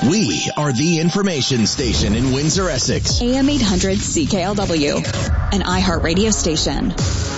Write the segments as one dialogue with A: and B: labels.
A: We are the information station in Windsor, Essex.
B: AM 800 CKLW, an iHeartRadio station.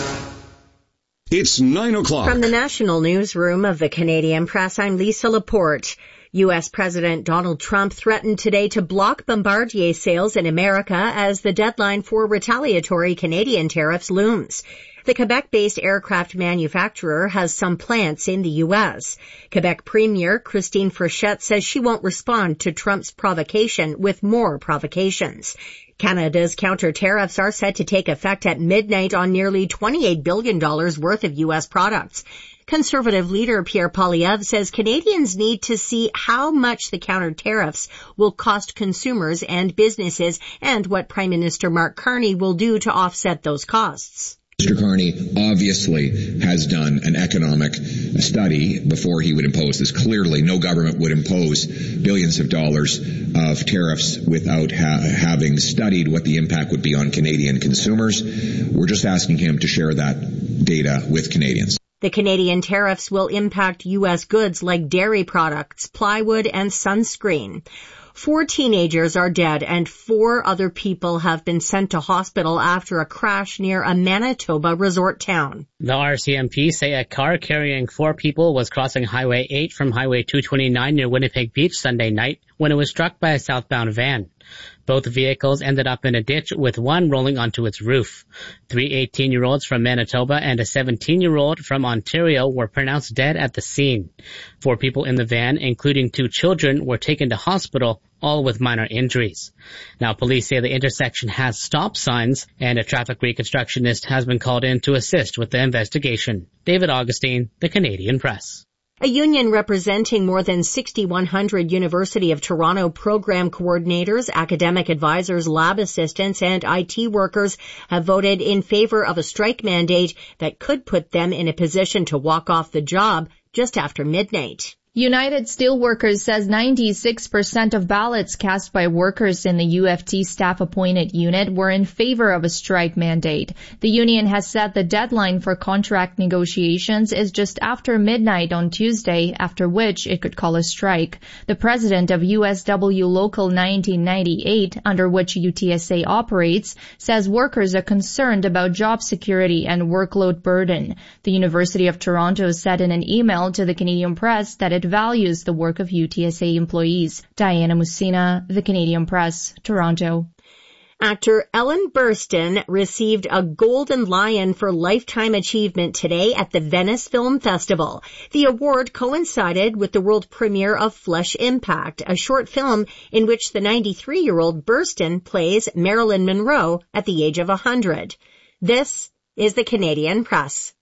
A: It's 9 o'clock.
C: From the National Newsroom of the Canadian Press, I'm Lisa Laporte. U.S. President Donald Trump threatened today to block Bombardier sales in America as the deadline for retaliatory Canadian tariffs looms. The Quebec-based aircraft manufacturer has some plants in the U.S. Quebec Premier Christine Frechette says she won't respond to Trump's provocation with more provocations. Canada's counter tariffs are set to take effect at midnight on nearly $28 billion worth of U.S. products. Conservative leader Pierre Poilievre says Canadians need to see how much the counter tariffs will cost consumers and businesses and what Prime Minister Mark Carney will do to offset those costs.
D: Mr. Carney obviously has done an economic study before he would impose this. Clearly, no government would impose billions of dollars of tariffs without having studied what the impact would be on Canadian consumers. We're just asking him to share that data with Canadians.
C: The Canadian tariffs will impact U.S. goods like dairy products, plywood, and sunscreen. 4 teenagers are dead and 4 other people have been sent to hospital after a crash near a Manitoba resort town.
E: The RCMP say a car carrying 4 people was crossing Highway 8 from Highway 229 near Winnipeg Beach Sunday night when it was struck by a southbound van. Both vehicles ended up in a ditch with one rolling onto its roof. 3 18-year-olds from Manitoba and a 17-year-old from Ontario were pronounced dead at the scene. 4 people in the van, including 2 children, were taken to hospital, all with minor injuries. Now, police say the intersection has stop signs, and a traffic reconstructionist has been called in to assist with the investigation. David Augustine, The Canadian Press.
C: A union representing more than 6,100 University of Toronto program coordinators, academic advisors, lab assistants, and IT workers have voted in favor of a strike mandate that could put them in a position to walk off the job just after midnight.
F: United Steelworkers says 96% of ballots cast by workers in the UFT staff-appointed unit were in favor of a strike mandate. The union has said the deadline for contract negotiations is just after midnight on Tuesday, after which it could call a strike. The president of USW Local 1998, under which UTSA operates, says workers are concerned about job security and workload burden. The University of Toronto said in an email to the Canadian Press that it values the work of UTSA employees. Diana Musina, The Canadian Press, Toronto.
C: Actor Ellen Burstyn received a Golden Lion for Lifetime Achievement today at the Venice Film Festival. The award coincided with the world premiere of Flesh Impact, a short film in which the 93-year-old Burstyn plays Marilyn Monroe at the age of 100. This is The Canadian Press.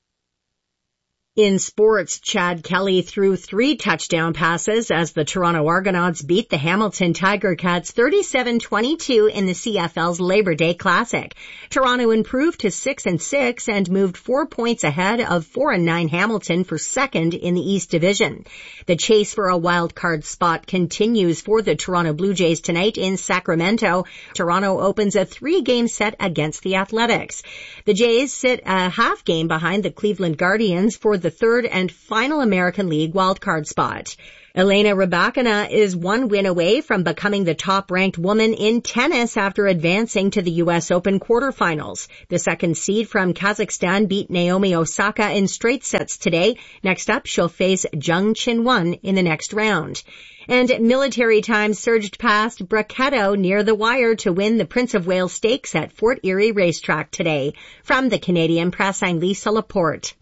C: In sports, Chad Kelly threw 3 touchdown passes as the Toronto Argonauts beat the Hamilton Tiger Cats 37-22 in the CFL's Labor Day Classic. Toronto improved to 6-6 and moved 4 points ahead of 4-9 Hamilton for second in the East Division. The chase for a wild card spot continues for the Toronto Blue Jays tonight in Sacramento. Toronto opens a 3-game set against the Athletics. The Jays sit a half game behind the Cleveland Guardians for the 3rd and final American League wildcard spot. Elena Rybakina is 1 win away from becoming the top-ranked woman in tennis after advancing to the U.S. Open quarterfinals. The second seed from Kazakhstan beat Naomi Osaka in straight sets today. Next up, she'll face Jung Chin-won in the next round. And Military Times surged past Brachetto near the wire to win the Prince of Wales Stakes at Fort Erie Racetrack today. From the Canadian Press, I'm Lisa Laporte.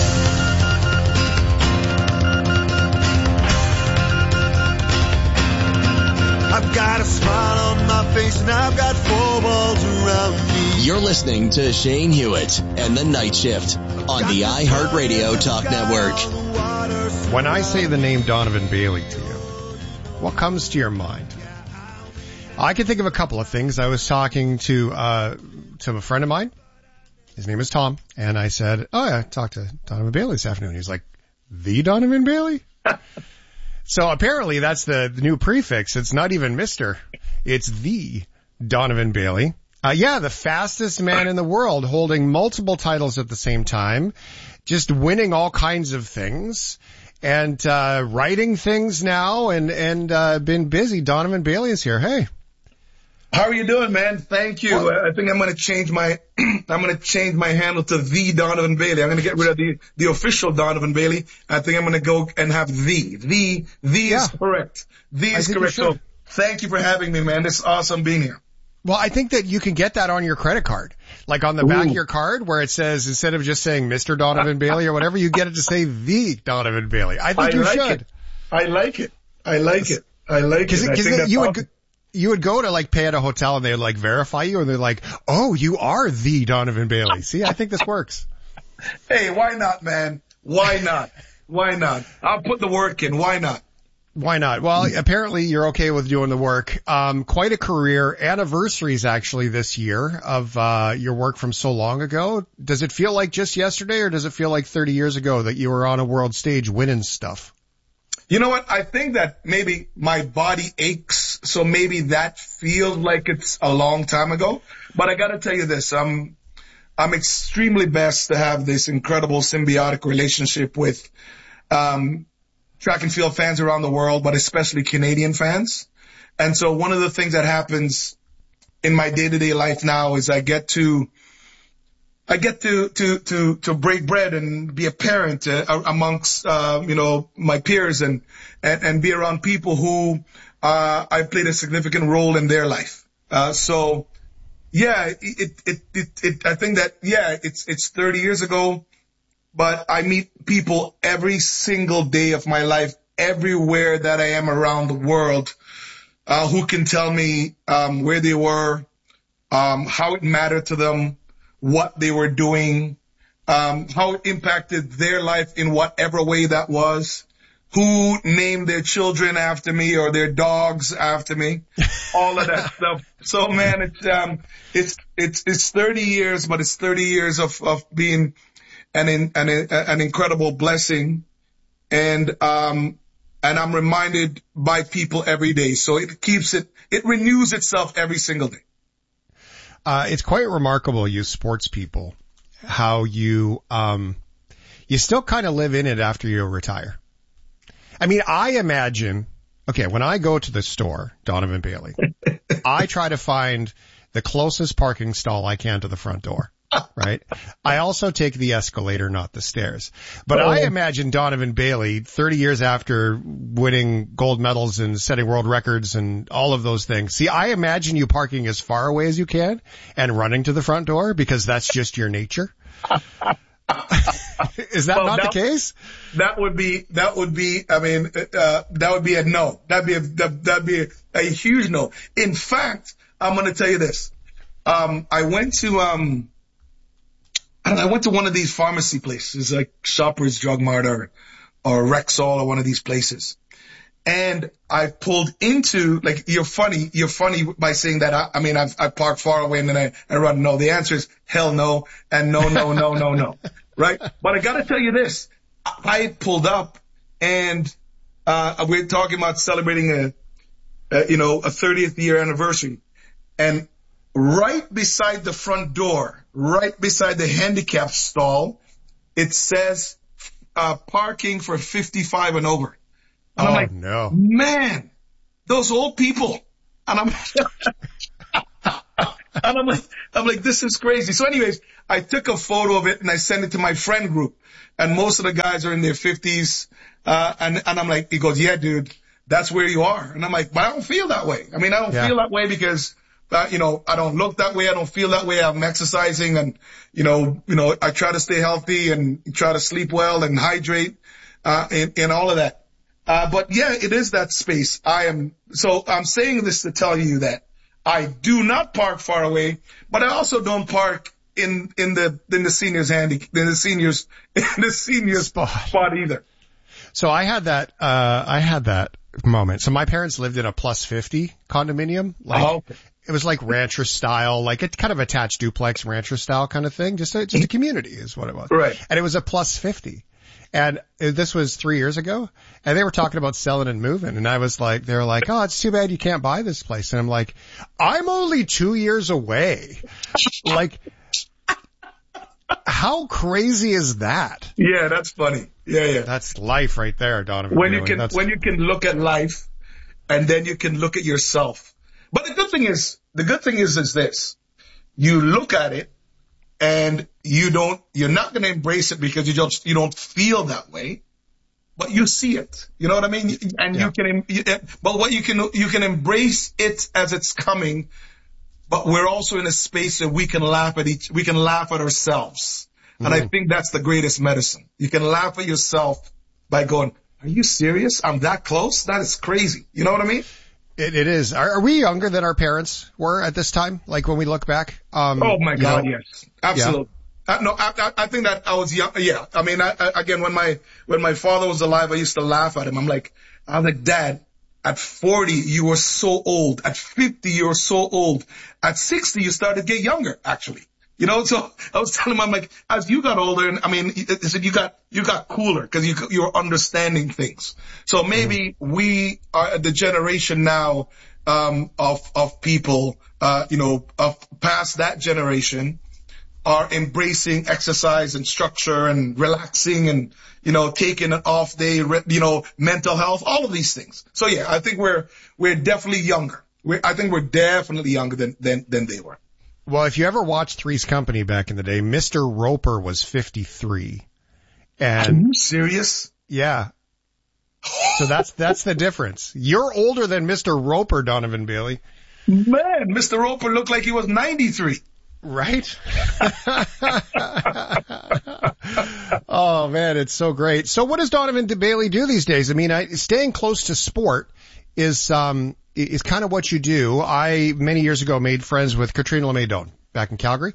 G: I've got a smile on my face and I've got 4 walls around me.
A: You're listening to Shane Hewitt and The Night Shift on the iHeartRadio Talk Network.
H: When I say the name Donovan Bailey to you, what comes to your mind? I can think of a couple of things. I was talking to a friend of mine. His name is Tom. And I said, oh, yeah, I talked to Donovan Bailey this afternoon. He's like, the Donovan Bailey? So apparently that's the new prefix. It's not even Mr. It's the Donovan Bailey. The fastest man in the world, holding multiple titles at the same time, just winning all kinds of things. and writing things now and been busy. Donovan Bailey is here. Hey.
I: How are you doing, man? Thank you. I think I'm going to change my handle to the Donovan Bailey. I'm going to get rid of the official Donovan Bailey. I think I'm going to go and have the is correct. The is correct. So thank you for having me, man. It's awesome being here.
H: Well, I think that you can get that on your credit card. Like on the back of your card where it says, instead of just saying Mr. Donovan Bailey or whatever, you get it to say the Donovan Bailey. I think you should.
I: I like it. Because
H: you would go to like pay at a hotel and they would like verify you and they're like, oh, you are the Donovan Bailey. See, I think this works.
I: Hey, why not, man? Why not? I'll put the work in. Why not?
H: Well, apparently you're okay with doing the work. Quite a career. Anniversaries actually this year of your work from so long ago. Does it feel like just yesterday or does it feel like 30 years ago that you were on a world stage winning stuff?
I: You know what? I think that maybe my body aches, so maybe that feels like it's a long time ago. But I got to tell you this. I'm extremely blessed to have this incredible symbiotic relationship with track and field fans around the world, but especially Canadian fans. And so one of the things that happens in my day-to-day life now is I get to break bread and be a parent amongst my peers and be around people who I played a significant role in their life. So yeah, I think that it's 30 years ago, but I meet people every single day of my life, everywhere that I am around the world, who can tell me where they were, how it mattered to them, what they were doing, how it impacted their life in whatever way that was, who named their children after me or their dogs after me, all of that stuff. So man, it's 30 years, but it's 30 years of being an incredible blessing. And I'm reminded by people every day. So it renews itself every single day.
H: It's quite remarkable, you sports people, how you still kind of live in it after you retire. I mean, I imagine, okay, when I go to the store, Donovan Bailey, I try to find the closest parking stall I can to the front door, right? I also take the escalator, not the stairs. But I imagine Donovan Bailey, 30 years after winning gold medals and setting world records and all of those things. See, I imagine you parking as far away as you can and running to the front door because that's just your nature. Is that not the case?
I: That would be a no. That'd be a huge no. In fact, I'm going to tell you this. I went to one of these pharmacy places like Shoppers Drug Mart or Rexall or one of these places. And I pulled into, like, you're funny by saying that. I park far away and then I run. No, the answer is hell no. And no. Right? But I gotta tell you this. I pulled up and, we're talking about celebrating a 30th year anniversary. And right beside the front door, right beside the handicap stall, it says, parking for 55 and over. And I'm like,
H: no,
I: man, those old people. And I'm like, this is crazy. So anyways, I took a photo of it and I sent it to my friend group. And most of the guys are in their 50s. And I'm like, he goes, yeah, dude, that's where you are. And I'm like, but I don't feel that way. I mean, I don't feel that way because, I don't look that way. I don't feel that way. I'm exercising and, I try to stay healthy and try to sleep well and hydrate, and all of that. But yeah, it is that space. I'm saying this to tell you that I do not park far away, but I also don't park in the seniors spot either.
H: So I had that moment. So my parents lived in a plus 50 condominium. It was like rancher style, like it kind of attached duplex rancher style kind of thing. Just a community is what it was.
I: Right.
H: And it was a plus 50. And this was 3 years ago, and they were talking about selling and moving, and I was like, they were like, oh, it's too bad you can't buy this place. And I'm like, I'm only 2 years away. Like, How crazy is that?
I: Yeah, that's funny. Yeah.
H: That's life right there, Donovan.
I: When you can look at life and then you can look at yourself. But the good thing is this. You look at it and you're not going to embrace it because you don't feel that way, but you see it. You know what I mean? And you can embrace it as it's coming. But we're also in a space that we can laugh at ourselves. Mm-hmm. And I think that's the greatest medicine. You can laugh at yourself by going, are you serious? I'm that close? That is crazy. You know what I mean?
H: It is. Are we younger than our parents were at this time? Like when we look back?
I: Oh my God, yes. Absolutely. Yeah. I think that I was young. Yeah. I mean, again, when my father was alive, I used to laugh at him. I was like, Dad, at 40, you were so old. At 50, you were so old. At 60, you started to get younger, actually. You know, so I was telling him, I'm like, as you got older, and I mean, he said you got cooler because you were understanding things. So maybe we are the generation now, of people, of past that generation are embracing exercise and structure and relaxing and, taking an off day, mental health, all of these things. So yeah, I think we're definitely younger. I think we're definitely younger than they were.
H: Well, if you ever watched Three's Company back in the day, Mr. Roper was 53. And
I: are you serious?
H: Yeah. So that's the difference. You're older than Mr. Roper, Donovan Bailey.
I: Man, Mr. Roper looked like he was 93.
H: Right? Oh man, it's so great. So what does Donovan Bailey do these days? I mean, staying close to sport is kind of what you do. I, many years ago, made friends with Katrina LeMay back in Calgary.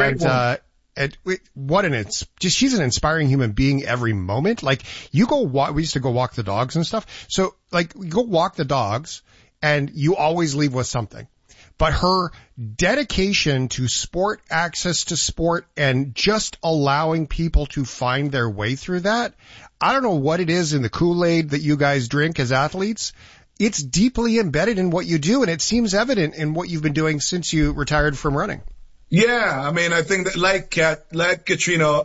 H: She's an inspiring human being every moment. Like we used to go walk the dogs and stuff. So like we go walk the dogs and you always leave with something. But her dedication to sport, access to sport, and just allowing people to find their way through that, I don't know what it is in the Kool-Aid that you guys drink as athletes. It's deeply embedded in what you do, and it seems evident in what you've been doing since you retired from running.
I: Yeah, I mean, I think that like Katrina,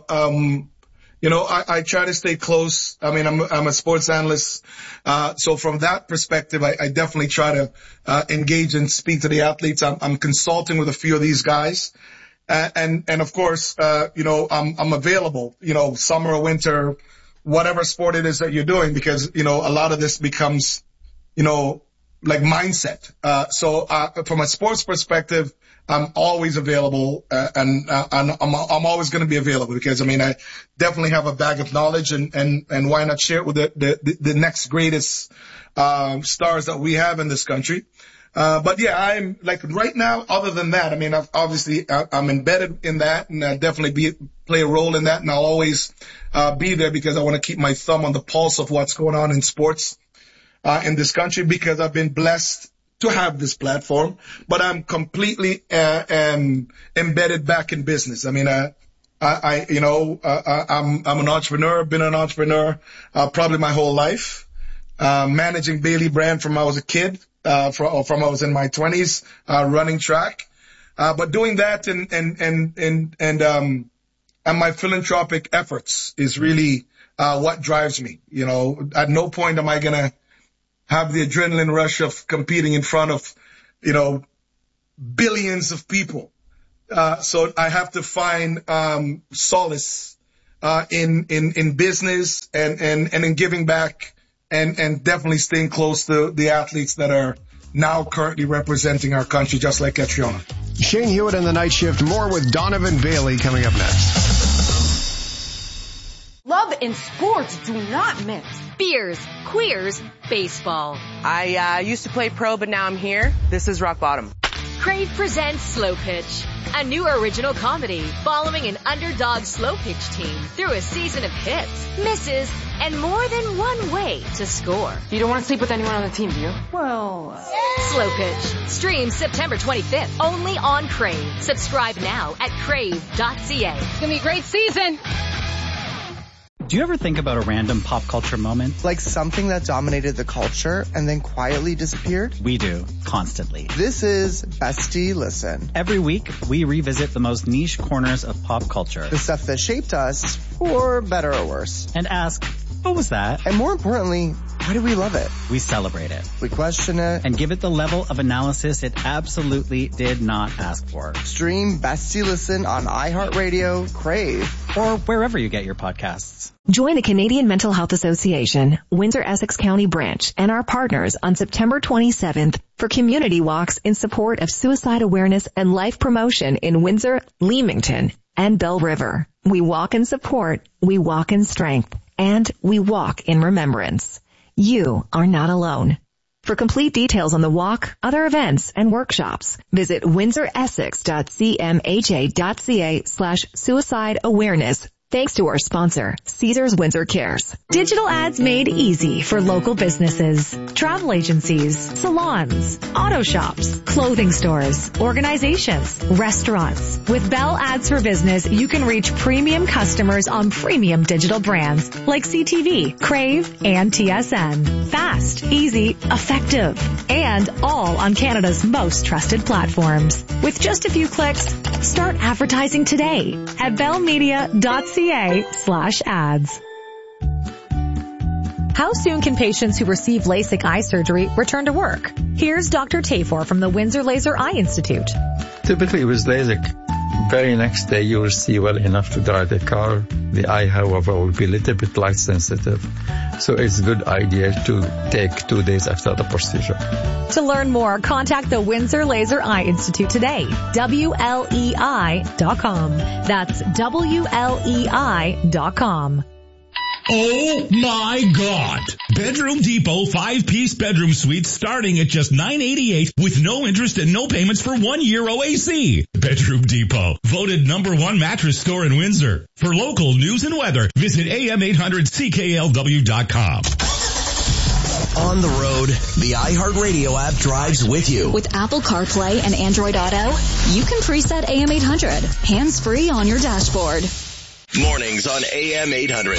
I: I try to stay close. I mean, I'm a sports analyst. So from that perspective, I definitely try to, engage and speak to the athletes. I'm consulting with a few of these guys. And of course, I'm available, summer or winter, whatever sport it is that you're doing, because, a lot of this becomes, like mindset. So from a sports perspective, I'm always available, and I'm always going to be available because, I mean, I definitely have a bag of knowledge and why not share it with the next greatest, stars that we have in this country. But yeah, I'm like right now, other than that, I mean, I'm embedded in that and I definitely play a role in that. And I'll always, be there because I want to keep my thumb on the pulse of what's going on in sports, in this country because I've been blessed to have this platform, but I'm completely embedded back in business. I mean, I'm an entrepreneur, been an entrepreneur probably my whole life, managing Bailey brand from I was a kid, from I was in my 20s, running track, but doing that and my philanthropic efforts is really what drives me. At no point am I gonna have the adrenaline rush of competing in front of, billions of people. So I have to find, solace, in business and in giving back and definitely staying close to the athletes that are now currently representing our country, just like Catriona.
H: Shane Hewitt in the Night Shift. More with Donovan Bailey coming up next.
J: Love and sports do not mix.
K: Beers, queers, baseball.
J: I used to play pro, but now I'm here. This is rock bottom.
K: Crave presents Slow Pitch, a new original comedy following an underdog slow pitch team through a season of hits, misses, and more than one way to score.
J: You don't want to sleep with anyone on the team, do you?
K: Well, Slow Pitch. Streams September 25th, only on Crave. Subscribe now at crave.ca.
J: It's going to be a great season.
L: Do you ever think about a random pop culture moment?
M: Like something that dominated the culture and then quietly disappeared?
L: We do, constantly.
M: This is Bestie Listen.
L: Every week, we revisit the most niche corners of pop culture.
M: The stuff that shaped us, for better or worse.
L: And ask, what was that?
M: And more importantly, why do we love it?
L: We celebrate it.
M: We question it.
L: And give it the level of analysis it absolutely did not ask for.
M: Stream Bestie Listen on iHeartRadio, Crave,
L: or wherever you get your podcasts.
N: Join the Canadian Mental Health Association, Windsor-Essex County Branch, and our partners on September 27th for community walks in support of suicide awareness and life promotion in Windsor, Leamington, and Bell River. We walk in support, we walk in strength, and we walk in remembrance. You are not alone. For complete details on the walk, other events, and workshops, visit windsoressex.cmha.ca/suicide awareness. Thanks to our sponsor, Caesars Windsor Cares.
O: Digital ads made easy for local businesses, travel agencies, salons, auto shops, clothing stores, organizations, restaurants. With Bell Ads for Business, you can reach premium customers on premium digital brands like CTV, Crave, and TSN. Fast, easy, effective, and all on Canada's most trusted platforms. With just a few clicks, start advertising today at bellmedia.ca/ads. How soon can patients who receive LASIK eye surgery return to work? Here's Dr. Tafor from the Windsor Laser Eye Institute.
P: Typically with LASIK, very next day you will see well enough to drive the car. The eye, however, will be a little bit light sensitive. So it's a good idea to take 2 days after the procedure.
O: To learn more, contact the Windsor Laser Eye Institute today. WLEI.com. That's WLEI.com.
Q: Oh my God! Bedroom Depot 5-piece bedroom suite starting at just $988 with no interest and no payments for 1 year OAC. Bedroom Depot, voted #1 mattress store in Windsor. For local news and weather, visit am800CKLW.com.
A: On the road, the iHeartRadio app drives with you.
B: With Apple CarPlay and Android Auto, you can preset AM 800, hands-free on your dashboard.
A: Mornings on AM 800.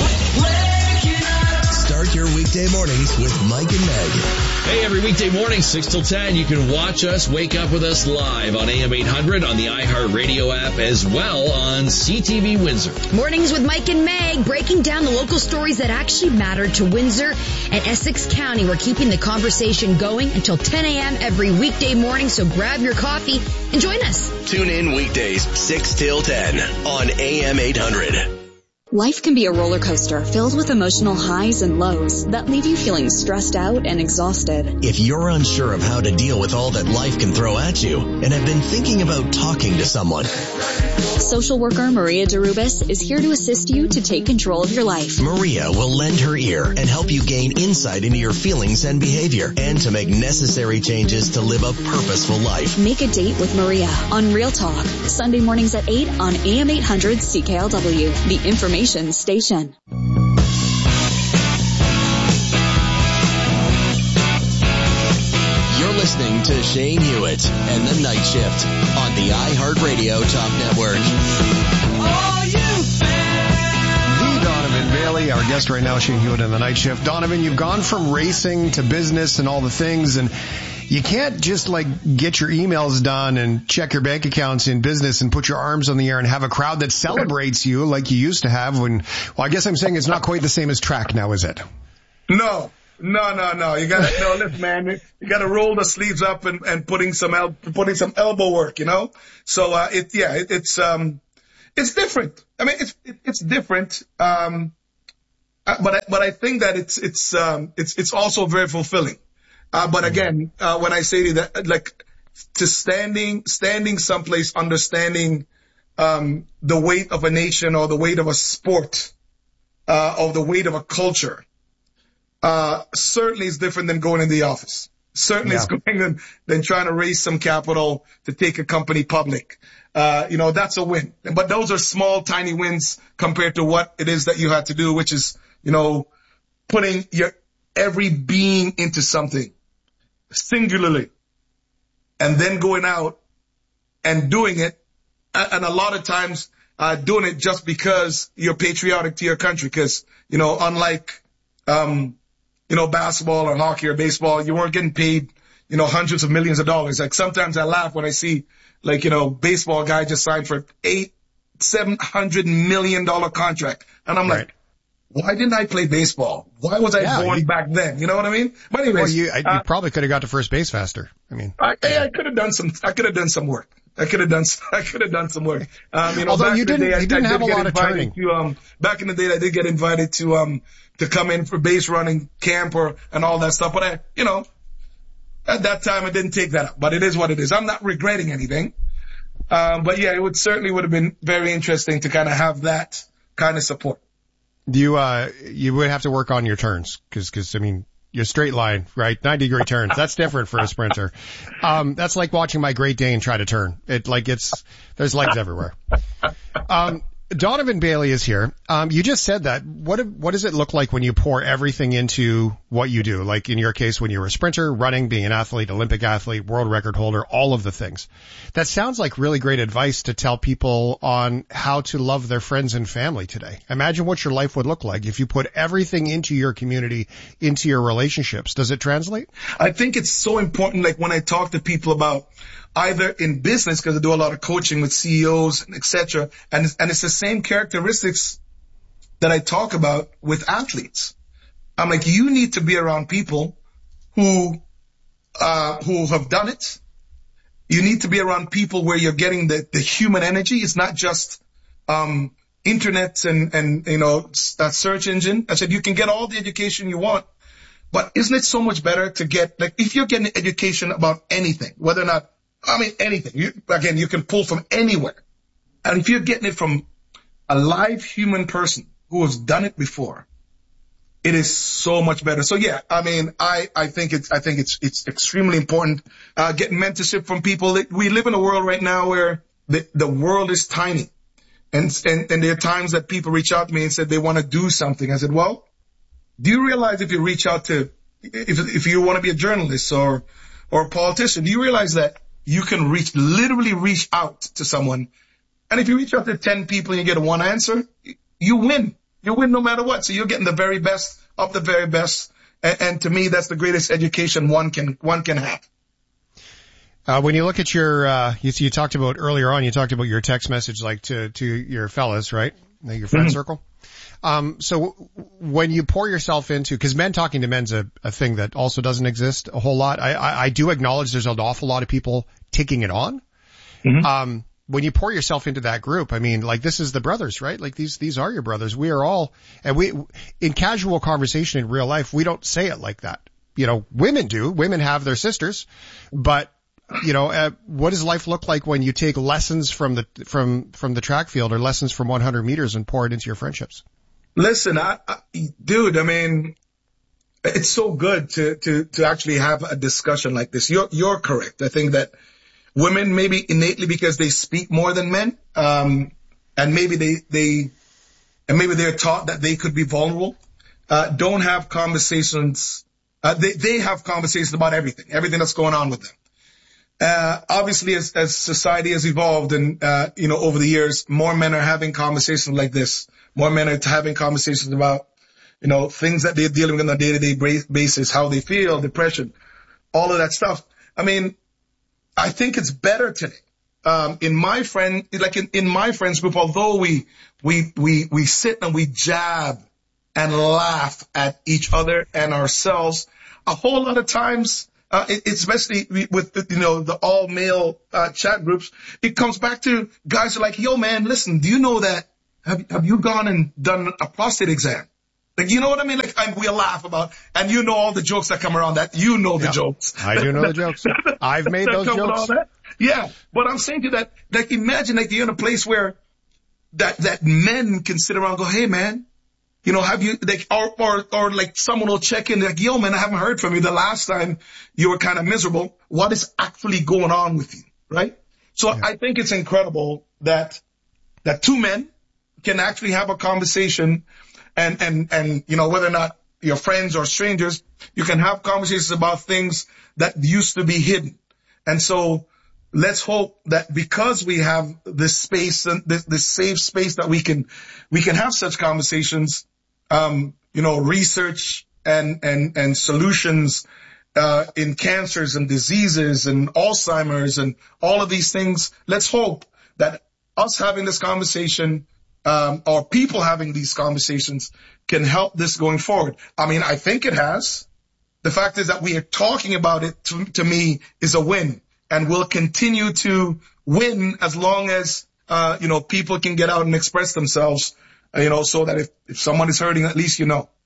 A: Start your weekday mornings with Mike and Meg.
R: Hey, every weekday morning, 6 till 10, you can watch us, wake up with us live on AM 800 on the iHeartRadio app, as well on CTV Windsor.
S: Mornings with Mike and Meg, breaking down the local stories that actually matter to Windsor and Essex County. We're keeping the conversation going until 10 a.m. every weekday morning, so grab your coffee and join us.
A: Tune in weekdays, 6 till 10 on AM 800.
B: Life can be a roller coaster filled with emotional highs and lows that leave you feeling stressed out and exhausted.
A: If you're unsure of how to deal with all that life can throw at you and have been thinking about talking to someone,
B: Social worker Maria Derubis is here to assist you to take control of your life.
A: Maria will lend her ear and help you gain insight into your feelings and behavior and to make necessary changes to live a purposeful life.
B: Make a date with Maria on Real Talk, Sunday mornings at 8 on AM 800 CKLW, the information station.
A: You're listening to Shane Hewitt and the Night Shift on the iHeartRadio Talk Network.
H: Are you fan? The Donovan Bailey, our guest right now, Shane Hewitt and the Night Shift. Donovan, you've gone from racing to business and all the things, and you can't just get your emails done and check your bank accounts in business and put your arms on the air and have a crowd that celebrates you like you used to have when, well, I guess I'm saying it's not quite the same as track now, is it?
I: No. You gotta, no, listen, man, you gotta roll the sleeves up and putting some elbow work, you know? So, it's different. I mean, it's different. But I think that it's also very fulfilling. But again, when I say to that, to standing someplace, understanding, the weight of a nation or the weight of a sport, or the weight of a culture, certainly is different than going in the office. Certainly is going than trying to raise some capital to take a company public. That's a win. But those are small, tiny wins compared to what it is that you had to do, which is, putting your every being into something singularly and then going out and doing it. And a lot of times doing it just because you're patriotic to your country. Cause, you know, unlike, you know, basketball or hockey or baseball, you weren't getting paid, you know, hundreds of millions of dollars. Like sometimes I laugh when I see, like, you know, baseball guy just signed for $700 million contract. And I'm like, why didn't I play baseball? Why was I born back then? You know what I mean? But anyways.
H: Well, you probably could have got to first base faster. I mean.
I: I could have done some work. I could have done some work. You know,
H: although you didn't have a lot of turning.
I: Back in the day, I did get invited to come in for base running camp and all that stuff. But you know, at that time I didn't take that up, but it is what it is. I'm not regretting anything. But yeah, it would have been very interesting to kind of have that kind of support.
H: You would have to work on your turns cause I mean, your straight line, right? 90-degree turns. That's different for a sprinter. That's like watching my Great Dane try to turn. There's legs everywhere. Donovan Bailey is here. You just said that. What does it look like when you pour everything into what you do? Like in your case, when you're a sprinter, running, being an athlete, Olympic athlete, world record holder, all of the things. That sounds like really great advice to tell people on how to love their friends and family today. Imagine what your life would look like if you put everything into your community, into your relationships. Does it translate?
I: I think it's so important. Like when I talk to people about either in business, because I do a lot of coaching with CEOs and et cetera, and it's the same characteristics that I talk about with athletes. I'm like, you need to be around people who have done it. You need to be around people where you're getting the human energy. It's not just internet and you know, that search engine. I said you can get all the education you want, but isn't it so much better to get, like, if you're getting education about anything, whether or not, I mean, anything. You can pull from anywhere. And if you're getting it from a live human person who has done it before, it is so much better. So yeah, I mean, I think it's extremely important, getting mentorship from people. We live in a world right now where the world is tiny. And there are times that people reach out to me and said they want to do something. I said, well, do you realize if you reach out to, if you want to be a journalist or a politician, do you realize that you can literally reach out to someone. And if you reach out to 10 people and you get one answer, you win. You win no matter what. So you're getting the very best of the very best. And to me, that's the greatest education one can have.
H: When you look at your, you talked about earlier on, you talked about your text message, like to your fellas, right? Your friend circle. So when you pour yourself into, cause men talking to men's a thing that also doesn't exist a whole lot. I do acknowledge there's an awful lot of people taking it on. Mm-hmm. When you pour yourself into that group, I mean, like this is the brothers, right? Like these are your brothers. We are all, and in casual conversation in real life, we don't say it like that. You know, women do. Women have their sisters, but you know, what does life look like when you take lessons from the track field or lessons from 100 meters and pour it into your friendships?
I: Listen, dude, I mean, it's so good to actually have a discussion like this. You're correct. I think that women, maybe innately because they speak more than men, and maybe they're taught that they could be vulnerable, don't have conversations. They have conversations about everything that's going on with them. Obviously as society has evolved and, you know, over the years, more men are having conversations like this. More men are having conversations about, you know, things that they're dealing with on a day-to-day basis, how they feel, depression, all of that stuff. I mean, I think it's better today. In my friends group, although we sit and we jab and laugh at each other and ourselves, a whole lot of times, especially with, you know, the all male, chat groups, it comes back to guys who are like, yo man, listen, do you know that, have you gone and done a prostate exam? Like, you know what I mean? Like, we'll laugh about, and you know all the jokes that come around that. You know the jokes.
H: I do know the jokes. I've made those jokes.
I: Yeah. But I'm saying to that, like, imagine like you're in a place where that men can sit around and go, hey man, you know, have you, like, or like someone will check in like, yo man, I haven't heard from you the last time you were kind of miserable. What is actually going on with you? Right? So I think it's incredible that two men can actually have a conversation and, you know, whether or not you're friends or strangers, you can have conversations about things that used to be hidden. And so let's hope that because we have this space and this safe space that we can have such conversations, research and solutions, in cancers and diseases and Alzheimer's and all of these things. Let's hope that us having this conversation, or people having these conversations can help this going forward. I mean, I think it has. The fact is that we are talking about it to me is a win, and we'll continue to win as long as, people can get out and express themselves, so that if someone is hurting, at least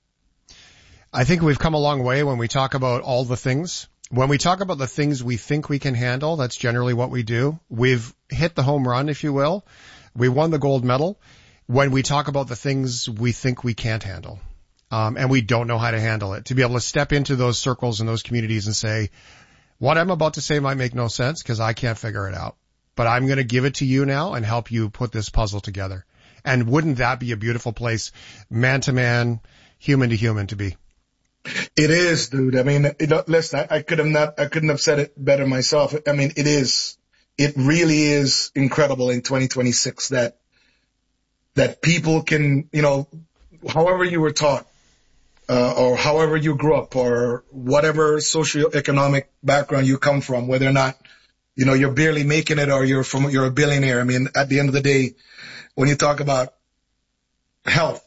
H: I think we've come a long way when we talk about all the things. When we talk about the things we think we can handle, that's generally what we do. We've hit the home run, if you will. We won the gold medal when we talk about the things we think we can't handle. And we don't know how to handle it. To be able to step into those circles and those communities and say, what I'm about to say might make no sense because I can't figure it out. But I'm going to give it to you now and help you put this puzzle together. And wouldn't that be a beautiful place, man to man, human to human, to be?
I: It is, dude. I mean, listen, I couldn't have said it better myself. I mean, it really is incredible in 2026 that people can, however you were taught, or however you grew up, or whatever socioeconomic background you come from, whether or not, you're barely making it or you're a billionaire. I mean, at the end of the day, when you talk about health,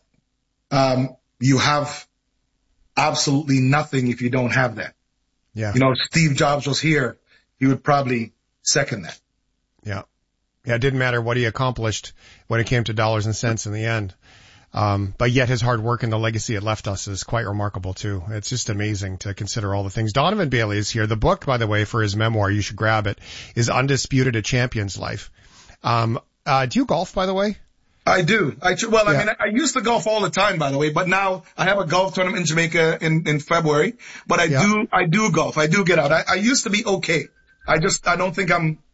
I: you have absolutely nothing if you don't have that.
H: Yeah.
I: Steve Jobs was here. He would probably second that.
H: Yeah. Yeah. It didn't matter what he accomplished when it came to dollars and cents in the end. But yet his hard work and the legacy it left us is quite remarkable too. It's just amazing to consider all the things. Donovan Bailey is here. The book, by the way, for his memoir, you should grab it, is Undisputed: A Champion's Life. Do you golf, by the way?
I: I do. I mean, I used to golf all the time, by the way, but now I have a golf tournament in Jamaica in February, but I do golf. I do get out. I used to be okay. I don't think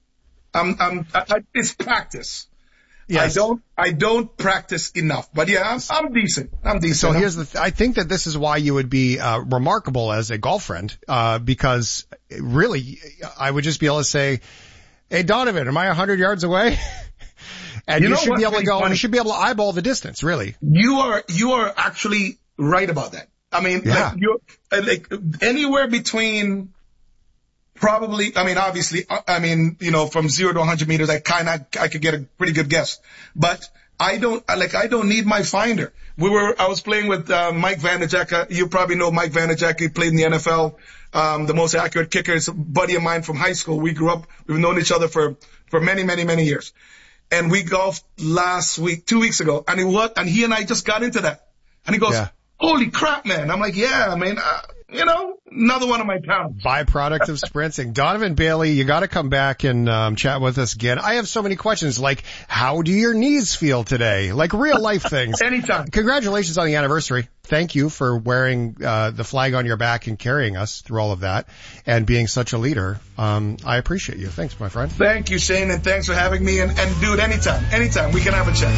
I: it's practice. Yes. I don't practice enough, but yeah, I'm decent.
H: So here's I think that this is why you would be, remarkable as a golf friend, because really I would just be able to say, hey, Donovan, am I 100 yards away? And you should be able to go, and you should be able to eyeball the distance, really. You
I: are actually right about that. I mean, like anywhere between probably, I mean, obviously, from 0 to 100 meters, I could get a pretty good guess, but I don't need my finder. I was playing with, Mike Vanderjagt. You probably know Mike Vanderjagt. He played in the NFL. The most accurate kicker is a buddy of mine from high school. We grew up, we've known each other for many, many, many years. And we golfed 2 weeks ago, and he and I just got into that. And he goes, holy crap, man. I'm like, yeah, I mean, another one of my pounds.
H: Byproduct of sprinting. Donovan Bailey, you got to come back and chat with us again. I have so many questions, like, how do your knees feel today? Like real life things.
I: Anytime.
H: Congratulations on the anniversary. Thank you for wearing the flag on your back and carrying us through all of that and being such a leader. I appreciate you. Thanks, my friend.
I: Thank you, Shane, and thanks for having me. And dude, anytime we can have a chat.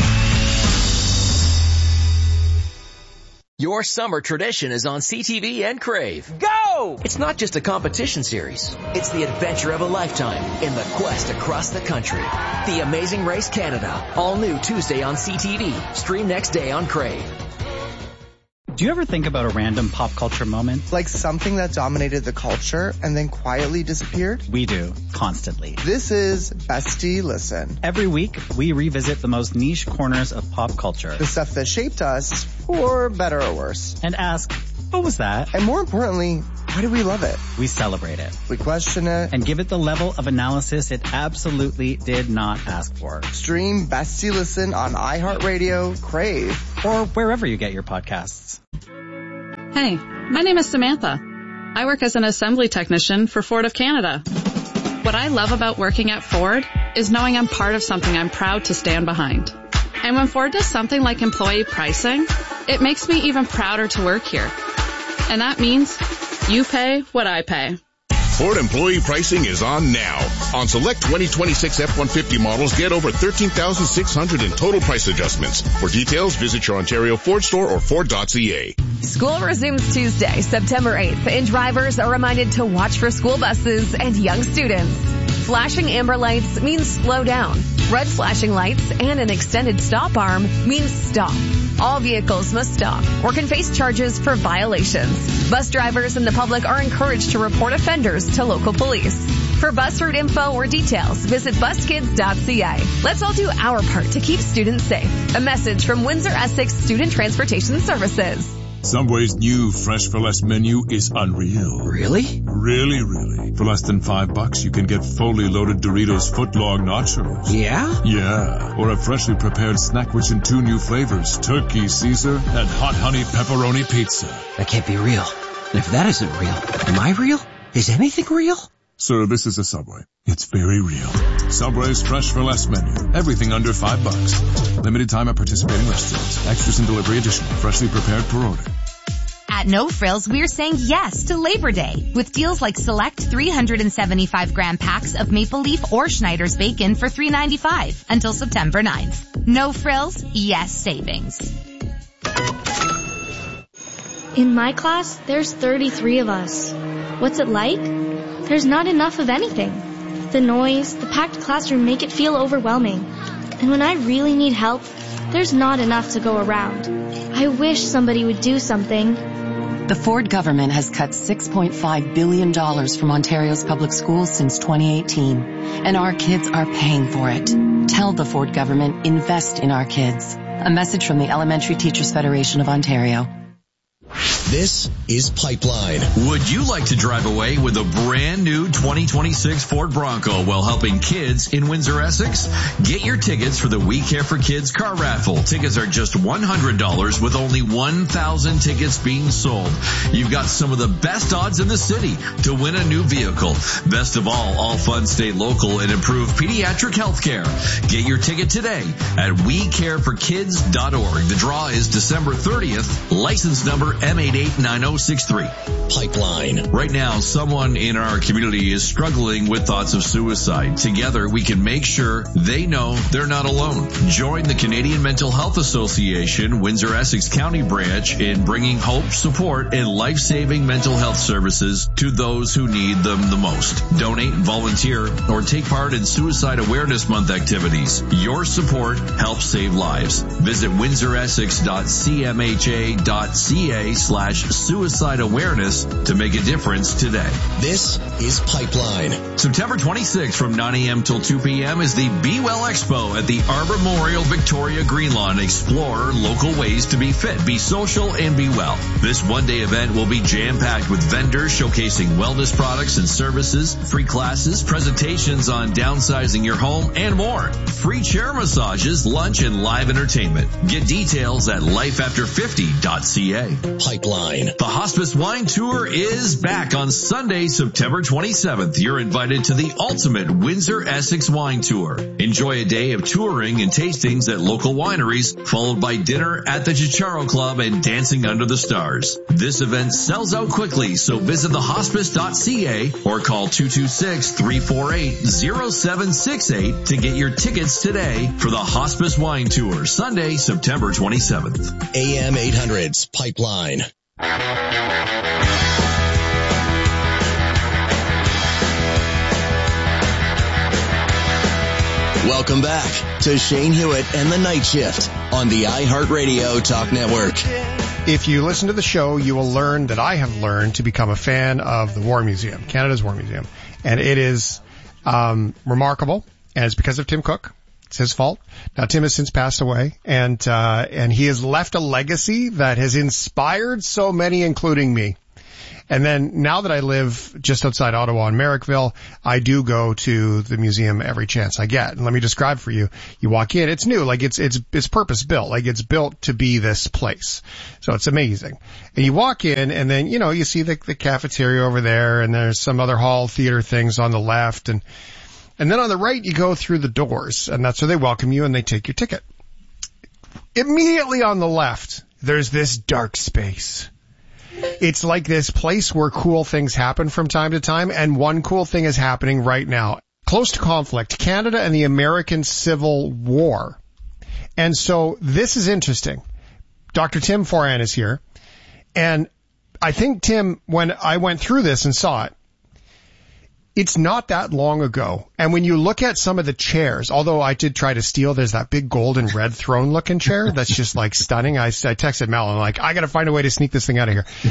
A: Your summer tradition is on CTV and Crave. Go! It's not just a competition series. It's the adventure of a lifetime in the quest across the country. The Amazing Race Canada. All new Tuesday on CTV. Stream next day on Crave.
L: Do you ever think about a random pop culture moment?
M: Like something that dominated the culture and then quietly disappeared?
L: We do, constantly.
M: This is Bestie Listen.
L: Every week, we revisit the most niche corners of pop culture.
M: The stuff that shaped us, for better or worse.
L: And ask, what was that?
M: And more importantly, why do we love it?
L: We celebrate it.
M: We question it.
L: And give it the level of analysis it absolutely did not ask for.
M: Stream Bestie Listen on iHeartRadio, Crave,
L: or wherever you get your podcasts.
T: Hey, my name is Samantha. I work as an assembly technician for Ford of Canada. What I love about working at Ford is knowing I'm part of something I'm proud to stand behind. And when Ford does something like employee pricing, it makes me even prouder to work here. And that means you pay what I pay.
Q: Ford employee pricing is on now. On select 2026 F-150 models, get over $13,600 in total price adjustments. For details, visit your Ontario Ford store or Ford.ca.
K: School resumes Tuesday, September 8th, and drivers are reminded to watch for school buses and young students.
U: Flashing amber lights means slow down. Red flashing lights and an extended stop arm means stop. All vehicles must stop or can face charges for violations. Bus drivers and the public are encouraged to report offenders to local police. For bus route info or details, visit buskids.ca. Let's all do our part to keep students safe. A message from Windsor Essex Student Transportation Services.
V: Subway's new Fresh for Less menu is unreal.
A: Really?
V: Really. For less than $5, you can get fully loaded Doritos footlong nachos.
A: Yeah?
V: Yeah. Or a freshly prepared snack rich in 2 new flavors, turkey Caesar and hot honey pepperoni pizza.
A: That can't be real. And if that isn't real, am I real? Is anything real?
V: Sir, this is a Subway. It's very real. Subway's Fresh for Less menu. Everything under $5. Limited time at participating restaurants. Extras and delivery additional. Freshly prepared per order.
W: At No Frills, we're saying yes to Labor Day with deals like select 375-gram packs of Maple Leaf or Schneider's bacon for $3.95 until September 9th. No Frills, yes savings.
X: In my class, there's 33 of us. What's it like? There's not enough of anything. The noise, the packed classroom make it feel overwhelming. And when I really need help, there's not enough to go around. I wish somebody would do something.
Y: The Ford government has cut $6.5 billion from Ontario's public schools since 2018, and our kids are paying for it. Tell the Ford government, invest in our kids. A message from the Elementary Teachers Federation of Ontario.
R: This is Pipeline. Would you like to drive away with a brand new 2026 Ford Bronco while helping kids in Windsor, Essex? Get your tickets for the We Care for Kids car raffle. Tickets are just $100 with only 1,000 tickets being sold. You've got some of the best odds in the city to win a new vehicle. Best of all funds stay local and improve pediatric health care. Get your ticket today at wecareforkids.org. The draw is December 30th. License number M889063. Pipeline. Right now, someone in our community is struggling with thoughts of suicide. Together, we can make sure they know they're not alone. Join the Canadian Mental Health Association, Windsor Essex County branch in bringing hope, support, and life-saving mental health services to those who need them the most. Donate, volunteer, or take part in Suicide Awareness Month activities. Your support helps save lives. Visit windsoressex.cmha.ca/suicide awareness to make a difference today. This is Pipeline. September 26th from 9 a.m. till 2 p.m. is the Be Well Expo at the Arbor Memorial Victoria Green Lawn. Explore local ways to be fit, be social, and be well. This one-day event will be jam-packed with vendors showcasing wellness products and services, free classes, presentations on downsizing your home, and more. Free chair massages, lunch, and live entertainment. Get details at lifeafter50.ca. Pipeline. The Hospice Wine Tour is back on Sunday, September 27th. You're invited to the ultimate Windsor Essex Wine Tour. Enjoy a day of touring and tastings at local wineries, followed by dinner at the Chicharo Club and dancing under the stars. This event sells out quickly, so visit thehospice.ca or call 226-348-0768 to get your tickets today for the Hospice Wine Tour, Sunday, September 27th. AM 800's Pipeline.
Z: Welcome back to Shane Hewitt and the Night Shift on the iHeartRadio Talk Network.
H: If you listen to the show, you will learn that I have learned to become a fan of the War Museum, Canada's War Museum. And it is remarkable, and it's because of Tim Cook. It's his fault. Now, Tim has since passed away, and he has left a legacy that has inspired so many, including me. And then now that I live just outside Ottawa in Merrickville, I do go to the museum every chance I get. And let me describe for you. You walk in, it's new, like it's purpose built, like it's built to be this place. So it's amazing. And you walk in and then, you know, you see the cafeteria over there and there's some other hall theater things on the left. And then on the right, you go through the doors and that's where they welcome you and they take your ticket. Immediately on the left, there's this dark space. It's like this place where cool things happen from time to time, and one cool thing is happening right now. Close to conflict, Canada and the American Civil War. And so this is interesting. Dr. Tim Foran is here, and I think, Tim, when I went through this and saw it, it's not that long ago. And when you look at some of the chairs, although I did try to steal, there's that big gold and red throne looking chair that's just like stunning. I texted Mel, I'm like, I got to find a way to sneak this thing out of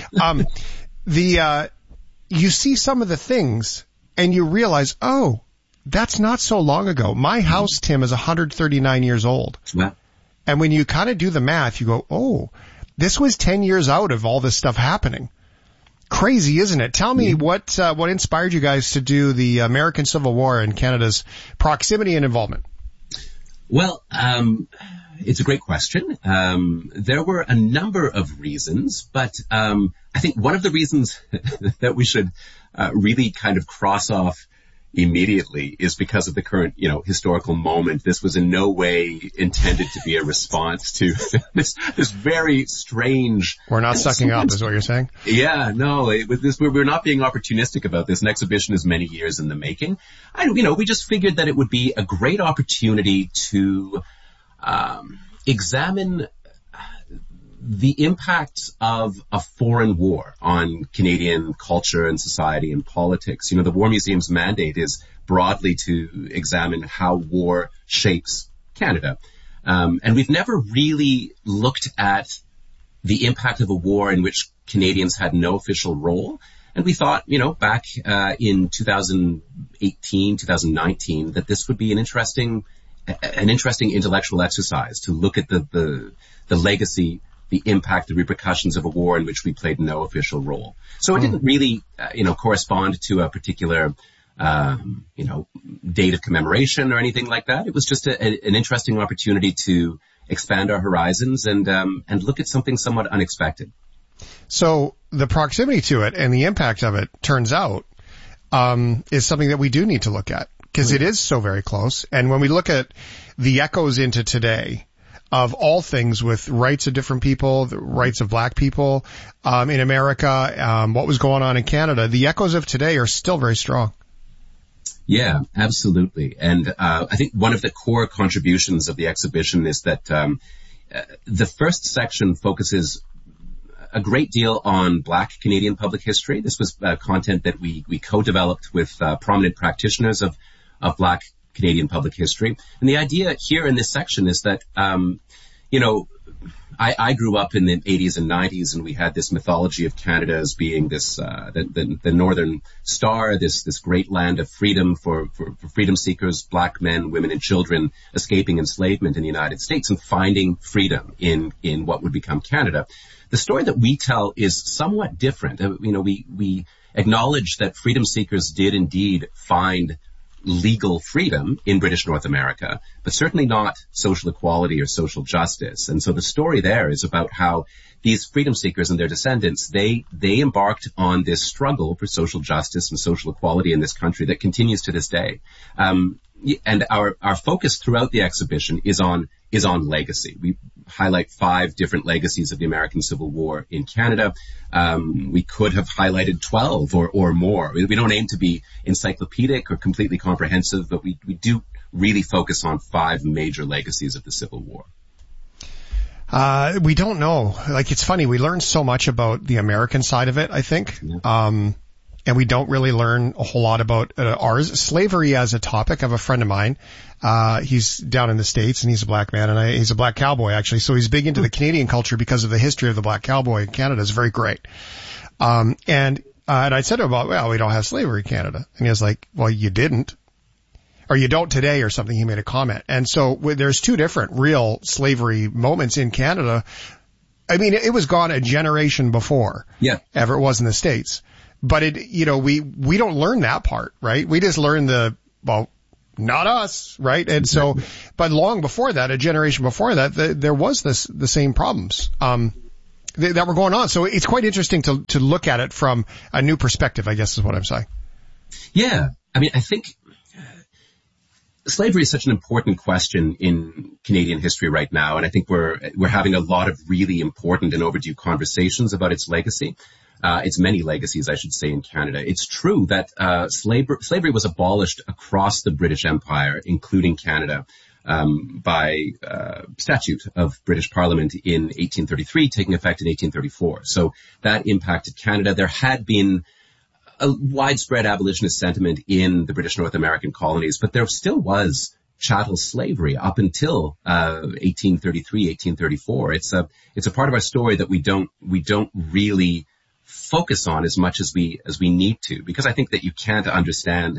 H: here. You see some of the things and you realize, oh, that's not so long ago. My house, Tim, is 139 years old.
C: Yeah.
H: And when you kind of do the math, you go, oh, this was 10 years out of all this stuff happening. Crazy, isn't it? Tell me what inspired you guys to do the American Civil War and Canada's proximity and involvement?
C: Well, it's a great question. There were a number of reasons, but I think one of the reasons that we should really kind of cross off immediately is because of the current, historical moment. This was in no way intended to be a response to this very strange.
H: We're not sucking up, is what you're saying?
C: Yeah, no, we're not being opportunistic about this. An exhibition is many years in the making. We just figured that it would be a great opportunity to examine the impact of a foreign war on Canadian culture and society and politics. The War Museum's mandate is broadly to examine how war shapes Canada. And we've never really looked at the impact of a war in which Canadians had no official role. And we thought, back in 2018, 2019, that this would be an interesting intellectual exercise to look at the legacy, the impact, the repercussions of a war in which we played no official role. So it didn't really, correspond to a particular, date of commemoration or anything like that. It was just an interesting opportunity to expand our horizons and look at something somewhat unexpected.
H: So the proximity to it and the impact of it, turns out, is something that we do need to look at because it is so very close. And when we look at the echoes into today, of all things with rights of different people, the rights of black people, in America, what was going on in Canada, the echoes of today are still very strong.
C: Yeah, absolutely. And, I think one of the core contributions of the exhibition is that, the first section focuses a great deal on Black Canadian public history. This was content that we co-developed with, prominent practitioners of Black Canadian public history. And the idea here in this section is that, I grew up in the 80s and 90s and we had this mythology of Canada as being this, the Northern Star, this great land of freedom for freedom seekers, black men, women and children escaping enslavement in the United States and finding freedom in what would become Canada. The story that we tell is somewhat different. We acknowledge that freedom seekers did indeed find legal freedom in British North America, but certainly not social equality or social justice. And so the story there is about how these freedom seekers and their descendants, they embarked on this struggle for social justice and social equality in this country that continues to this day. And our focus throughout the exhibition is on legacy. We highlight 5 different legacies of the American Civil War in Canada. We could have highlighted 12 or more. We don't aim to be encyclopedic or completely comprehensive, but we do really focus on 5 major legacies of the Civil War.
H: We don't know. It's funny. We learned so much about the American side of it, I think. Yeah. And we don't really learn a whole lot about ours. Slavery as a topic. I have a friend of mine. He's down in the States and he's a black man and he's a black cowboy actually. So he's big into the Canadian culture because of the history of the black cowboy in Canada. It's very great. And I said to him about, well, we don't have slavery in Canada. And he was like, well, you didn't. Or you don't today or something. He made a comment. And so there's 2 different real slavery moments in Canada. I mean, it was gone a generation before.
C: Yeah.
H: Ever it was in the States. But we don't learn that part, right? We just learn not us, right? And so, but long before that, a generation before that, there was the same problems, that were going on. So it's quite interesting to look at it from a new perspective, I guess is what I'm saying.
C: Yeah. I mean, I think slavery is such an important question in Canadian history right now. And I think we're having a lot of really important and overdue conversations about its legacy. Its many legacies, I should say, in Canada. It's true that slavery was abolished across the British Empire, including Canada, by statute of British Parliament in 1833, taking effect in 1834. So that impacted Canada. There had been a widespread abolitionist sentiment in the British North American colonies, but there still was chattel slavery up until 1833, 1834. It's a part of our story that we don't really focus on as much as we need to, because I think that you can't understand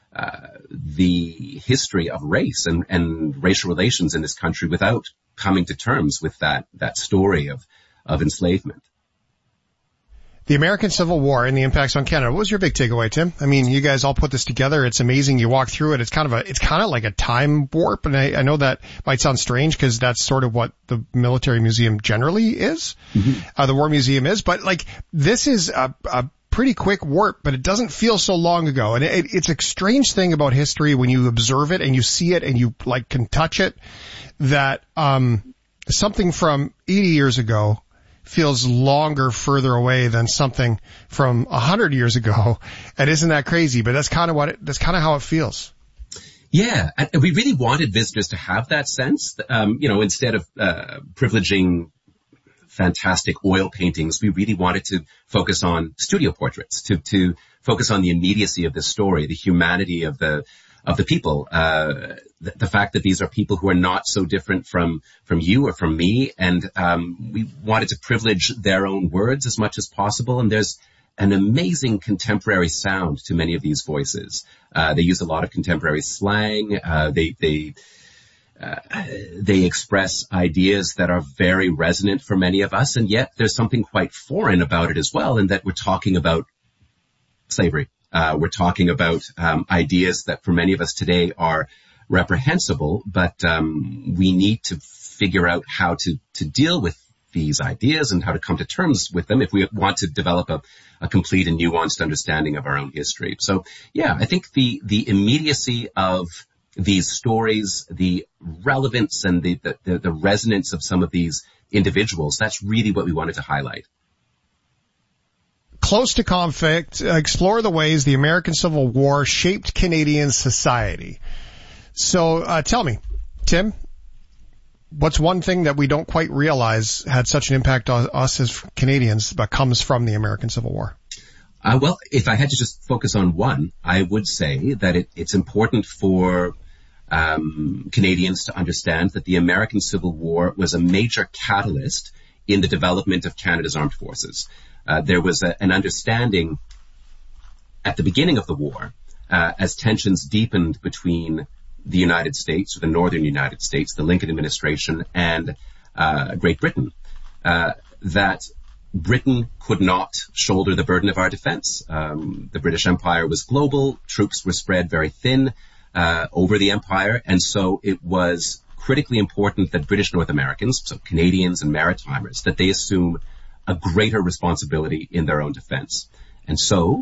C: the history of race and racial relations in this country without coming to terms with that story of enslavement.
H: The American Civil War and the impacts on Canada. What was your big takeaway, Tim? I mean, you guys all put this together. It's amazing. You walk through it. It's kind of like a time warp. And I know that might sound strange because that's sort of what the military museum generally is. Mm-hmm. The war museum is. But like, this is a pretty quick warp, but it doesn't feel so long ago. And it's a strange thing about history when you observe it and you see it and you like can touch it, that, something from 80 years ago feels longer, further away than something from 100 years ago. And isn't that crazy? But that's kind of how it feels.
C: Yeah. And we really wanted visitors to have that sense. Instead of, privileging fantastic oil paintings, we really wanted to focus on studio portraits, to focus on the immediacy of this story, the humanity of the people, the fact that these are people who are not so different from you or from me. And, we wanted to privilege their own words as much as possible. And there's an amazing contemporary sound to many of these voices. They use a lot of contemporary slang. They express ideas that are very resonant for many of us. And yet there's something quite foreign about it as well, in that we're talking about slavery. We're talking about ideas that for many of us today are reprehensible, but we need to figure out how to deal with these ideas and how to come to terms with them if we want to develop a complete and nuanced understanding of our own history. So, yeah, I think the immediacy of these stories, the relevance and the resonance of some of these individuals, that's really what we wanted to highlight.
H: Close to conflict, explore the ways the American Civil War shaped Canadian society. So tell me, Tim, what's one thing that we don't quite realize had such an impact on us as Canadians but comes from the American Civil War?
C: Well, if I had to just focus on one, I would say that it's important for Canadians to understand that the American Civil War was a major catalyst in the development of Canada's armed forces. There was an understanding at the beginning of the war, as tensions deepened between the United States, or the northern United States, the Lincoln administration, and Great Britain, that Britain could not shoulder the burden of our defense. The British Empire was global. Troops were spread very thin over the empire, and so it was critically important that British North Americans, so Canadians and Maritimers, that they assume a greater responsibility in their own defense. And so,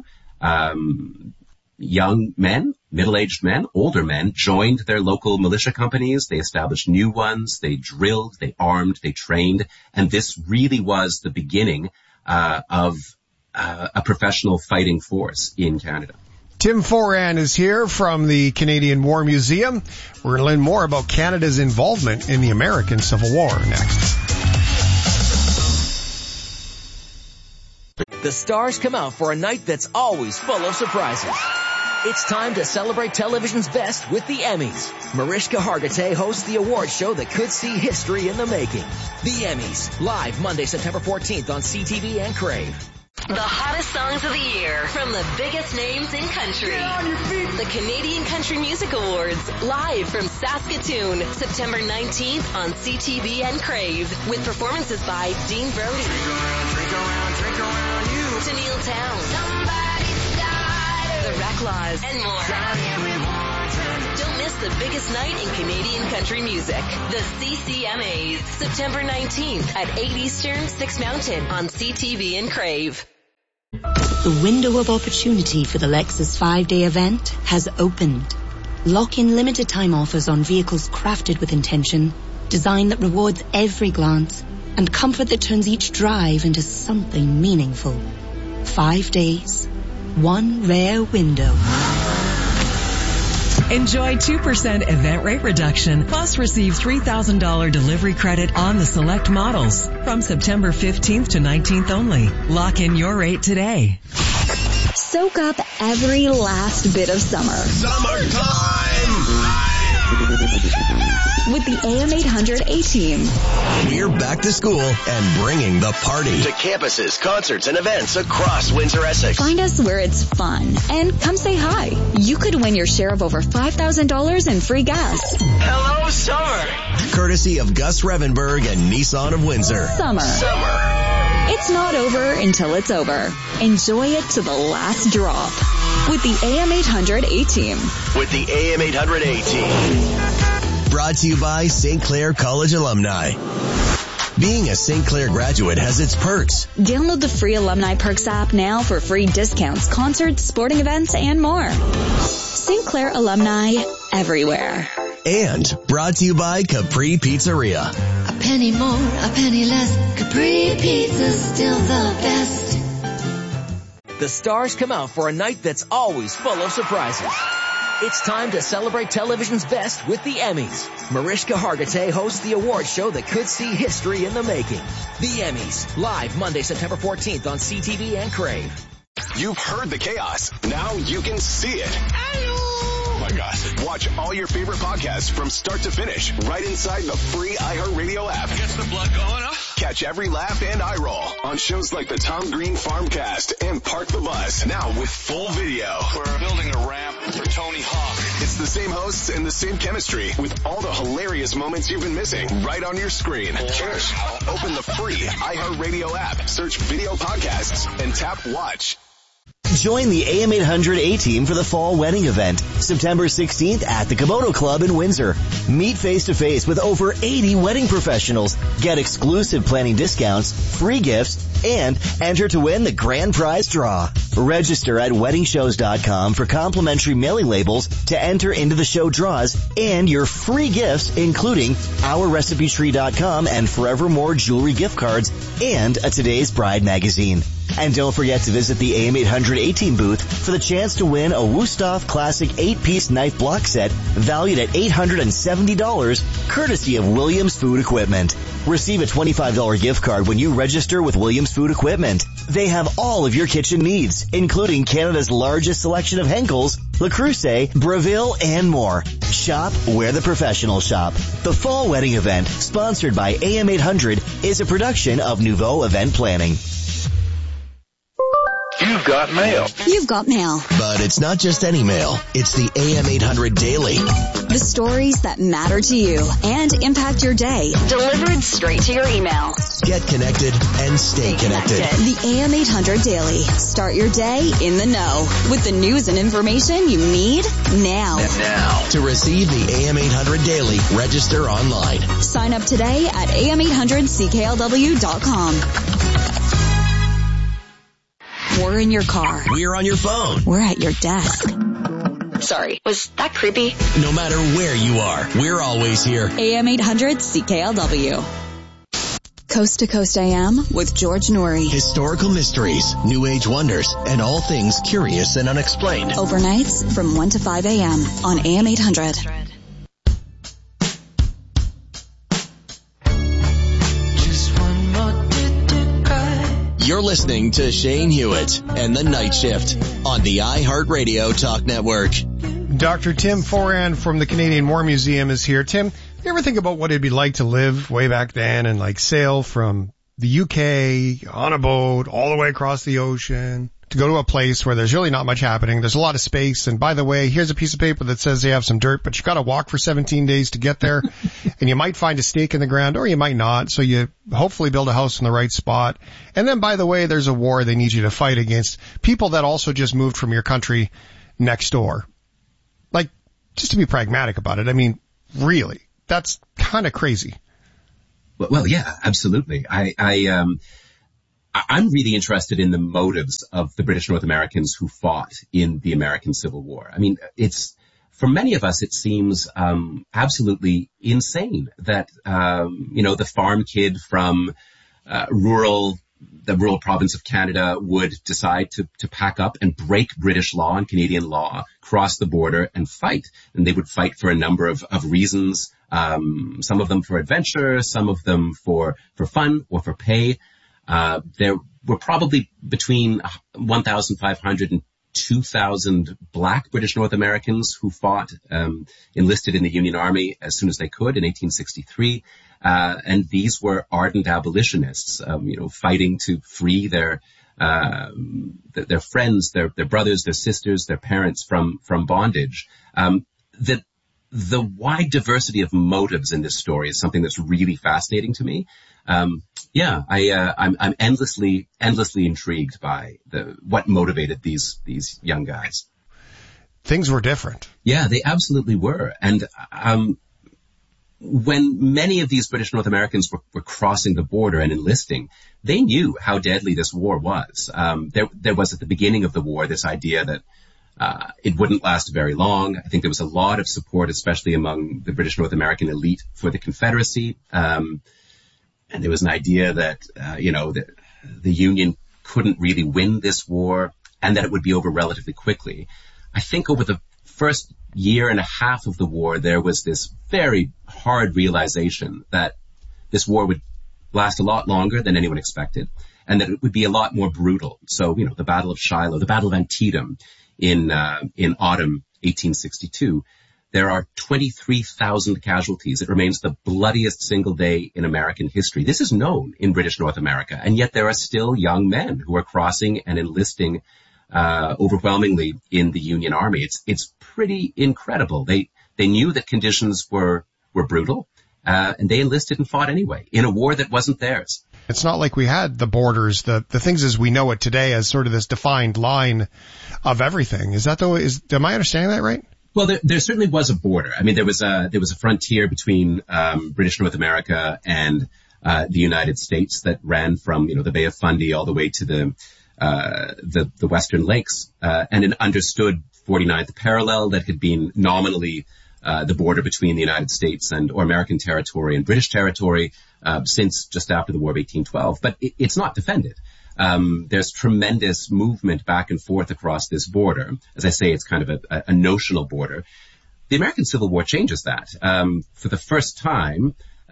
C: young men, middle-aged men, older men joined their local militia companies. They established new ones. They drilled, they armed, they trained. And this really was the beginning of a professional fighting force in Canada.
H: Tim Foran is here from the Canadian War Museum. We're going to learn more about Canada's involvement in the American Civil War next.
A: The stars come out for a night that's always full of surprises. It's time to celebrate television's best with the Emmys. Mariska Hargitay hosts the award show that could see history in the making. The Emmys, live Monday, September 14th on CTV and Crave.
K: The hottest songs of the year from the biggest names in country. The Canadian Country Music Awards, live from Saskatoon, September 19th on CTV and Crave, with performances by Dean Brody, Tennille Towne, The Reclaws, and more. Don't miss the biggest night in Canadian country music. The CCMAs, September 19th at 8 Eastern, 6 Mountain on CTV and Crave.
D: The window of opportunity for the Lexus 5-day event has opened. Lock in limited time offers on vehicles crafted with intention, design that rewards every glance, and comfort that turns each drive into something meaningful. 5 days, one rare window.
E: Enjoy 2% event rate reduction, plus receive $3,000 delivery credit on the select models from September 15th to 19th only. Lock in your rate today.
B: Soak up every last bit of summer.
Z: Summertime!
B: With the AM 800 A-Team.
Z: We're back to school and bringing the party to campuses, concerts, and events across Windsor, Essex.
B: Find us where it's fun and come say hi. You could win your share of over $5,000 in free gas.
Z: Hello, summer! Courtesy of Gus Revenberg and Nissan of Windsor.
B: Summer. It's not over until it's over. Enjoy it to the last drop. With the AM 800 A-Team.
Z: With the AM 800 A-Team. Brought to you by St. Clair College alumni. Being a St. Clair graduate has its perks.
B: Download the free Alumni Perks app now for free discounts, concerts, sporting events, and more. St. Clair alumni everywhere.
Z: And brought to you by Capri Pizzeria.
F: A penny more, a penny less. Capri Pizza's still the best.
A: The stars come out for a night that's always full of surprises. It's time to celebrate television's best with the Emmys. Mariska Hargitay hosts the award show that could see history in the making. The Emmys, live Monday, September 14th on CTV and Crave.
G: You've heard the chaos. Now you can see it. Oh my gosh. Watch all your favorite podcasts from start to finish right inside the free iHeartRadio app.
J: Gets the blood going up.
G: Catch every laugh and eye roll on shows like the Tom Green Farmcast and Park the Bus. Now with full video.
J: We're building a ramp for Tony Hawk.
G: It's the same hosts and the same chemistry with all the hilarious moments you've been missing right on your screen. Cheers. Open the free iHeartRadio app, search video podcasts, and tap watch.
Z: Join the AM 800 A-Team for the fall wedding event, September 16th at the Komodo Club in Windsor. Meet face-to-face with over 80 wedding professionals. Get exclusive planning discounts, free gifts, and enter to win the grand prize draw. Register at weddingshows.com for complimentary mailing labels to enter into the show draws and your free gifts, including OurRecipeTree.com and Forevermore jewelry gift cards and a Today's Bride magazine. And don't forget to visit the AM 800 A-Team booth for the chance to win a Wusthof Classic 8-piece knife block set valued at $870, courtesy of Williams Food Equipment. Receive a $25 gift card when you register with Williams Food Equipment. They have all of your kitchen needs, including Canada's largest selection of Henkel's, Le Creuset, Breville, and more. Shop where the professionals shop. The fall wedding event, sponsored by AM 800, is a production of Nouveau Event Planning.
G: You've got mail.
B: You've got mail.
Z: But it's not just any mail. It's the AM 800 Daily.
B: The stories that matter to you and impact your day. Delivered straight to your email.
Z: Get connected and stay connected.
B: The AM 800 Daily. Start your day in the know with the news and information you need now.
Z: To receive the AM 800 Daily, register online.
B: Sign up today at am800cklw.com. We're in your car.
Z: We're on your phone.
B: We're at your desk. Sorry, was that creepy?
Z: No matter where you are, we're always here.
B: AM 800 CKLW. Coast to Coast AM with George Noory.
Z: Historical mysteries, new age wonders, and all things curious and unexplained.
B: Overnights from 1 to 5 a.m. on AM 800.
Z: You're listening to Shane Hewitt and The Night Shift on the iHeartRadio Talk Network.
H: Dr. Tim Foran from the Canadian War Museum is here. Tim, you ever think about what it'd be like to live way back then and like sail from the UK on a boat all the way across the ocean to go to a place where there's really not much happening. There's a lot of space. And by the way, here's a piece of paper that says they have some dirt, but you got to walk for 17 days to get there. And you might find a stake in the ground or you might not. So you hopefully build a house in the right spot. And then by the way, there's a war they need you to fight against people that also just moved from your country next door. Like, just to be pragmatic about it. I mean, really, that's kind of crazy.
C: Well, yeah, absolutely. I'm really interested in the motives of the British North Americans who fought in the American Civil War. I mean, for many of us, it seems absolutely insane that, the farm kid from the rural province of Canada would decide to pack up and break British law and Canadian law, cross the border and fight. And they would fight for a number of reasons, some of them for adventure, some of them for fun or for pay. There were probably between 1,500 and 2,000 black British North Americans who fought, enlisted in the Union Army as soon as they could in 1863. And these were ardent abolitionists, fighting to free their friends, their brothers, their sisters, their parents from bondage. The wide diversity of motives in this story is something that's really fascinating to me. I'm endlessly intrigued by what motivated these young guys.
H: Things were different.
C: Yeah, they absolutely were. And, when many of these British North Americans were crossing the border and enlisting, they knew how deadly this war was. There was at the beginning of the war this idea that it wouldn't last very long. I think there was a lot of support, especially among the British North American elite, for the Confederacy. And there was an idea that, that the Union couldn't really win this war and that it would be over relatively quickly. I think over the first year and a half of the war, there was this very hard realization that this war would last a lot longer than anyone expected and that it would be a lot more brutal. So, the Battle of Shiloh, the Battle of Antietam in autumn 1862, there are 23,000 casualties. It remains the bloodiest single day in American history. This is known in British North America, and yet there are still young men who are crossing and enlisting overwhelmingly in the Union Army. It's pretty incredible. They knew that conditions were brutal, and they enlisted and fought anyway in a war that wasn't theirs.
H: It's not like we had the borders, the things as we know it today as sort of this defined line of everything. Is that am I understanding that right?
C: Well, there certainly was a border. I mean, there was a frontier between British North America and the United States that ran from the Bay of Fundy all the way to the Western Lakes, and an understood 49th parallel that had been nominally the border between the United States or American territory and British territory since just after the War of 1812. But it's not defended. There's tremendous movement back and forth across this border. As I say, it's kind of a notional border. The American Civil War changes that. For the first time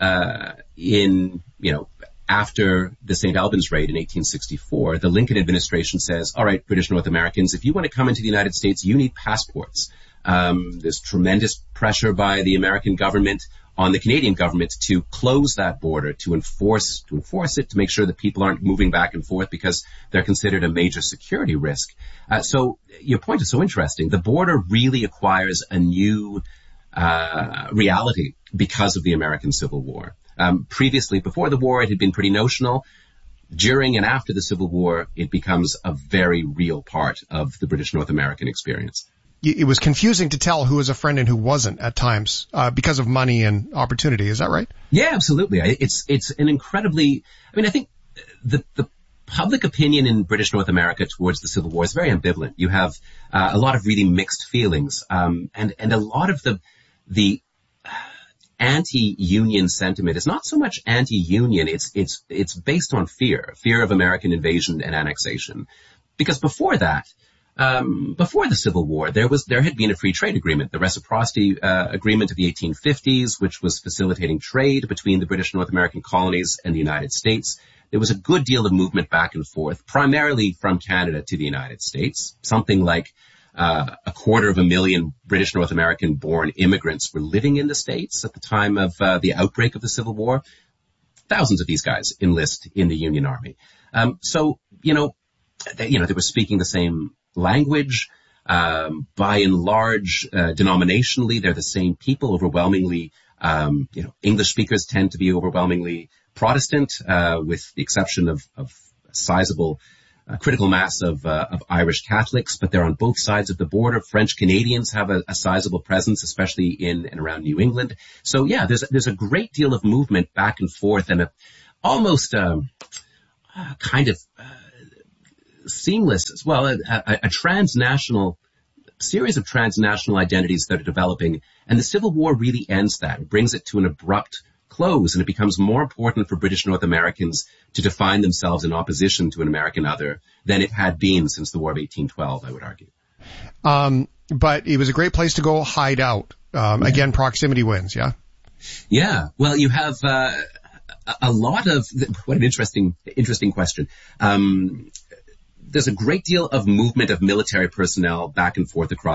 C: after the St. Albans raid in 1864, the Lincoln administration says, all right, British North Americans, if you want to come into the United States, you need passports. There's tremendous pressure by the American government on the Canadian government to close that border, to enforce it, to make sure that people aren't moving back and forth because they're considered a major security risk. So your point is so interesting. The border really acquires a new reality because of the American Civil War. Previously, before the war, it had been pretty notional. During and after the Civil War, it becomes a very real part of the British North American experience.
H: It was confusing to tell who was a friend and who wasn't at times because of money and opportunity. Is that right?
C: Yeah, absolutely. It's an incredibly, I think the public opinion in British North America towards the Civil War is very ambivalent. You have a lot of really mixed feelings, and a lot of the anti-union sentiment is not so much anti-union, it's based on fear of American invasion and annexation. Because before that, before the Civil War, there had been a free trade agreement, the Reciprocity Agreement of the 1850s, which was facilitating trade between the British North American colonies and the United States. There was a good deal of movement back and forth, primarily from Canada to the United States. Something like 250,000 British North American born immigrants were living in the States at the time of the outbreak of the Civil War. Thousands of these guys enlist in the Union Army. So they were speaking the same language. By and large, denominationally, they're the same people. Overwhelmingly, English speakers tend to be overwhelmingly Protestant, with the exception of a sizable critical mass of Irish Catholics, but they're on both sides of the border. French Canadians have a sizable presence, especially in and around New England. So yeah, there's a great deal of movement back and forth, and almost kind of seamless as well, a transnational series of transnational identities that are developing, and the Civil War really ends that. It brings it to an abrupt close, and it becomes more important for British North Americans to define themselves in opposition to an American other than it had been since the War of 1812, I would argue.
H: But it was a great place to go hide out. Again, proximity wins, yeah?
C: Yeah. Well, you have a lot of, what an interesting question. there's a great deal of movement of military personnel back and forth across